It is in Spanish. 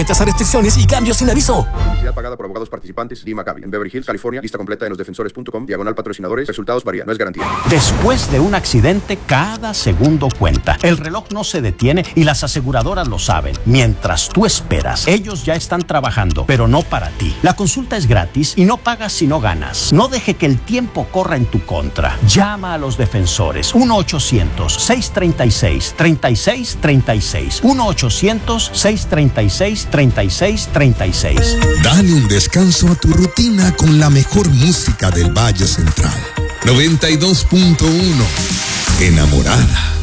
Rechazar restricciones y cambios sin aviso. Publicidad pagada por abogados participantes. Lee Maccabi. En Beverly Hills, California. Lista completa en losdefensores.com. /patrocinadores. Resultados varían. No es garantía. Después de un accidente, cada segundo cuenta. El reloj no se detiene y las aseguradoras lo saben. Mientras tú esperas, ellos ya están trabajando, pero no para ti. La consulta es gratis y no pagas si no ganas. No deje que el tiempo corra en tu contra. Llama a los defensores. 1-800-636-3636. 1-800-636-3636. Dale un descanso a tu rutina con la mejor música del Valle Central. 92.1. Enamorada.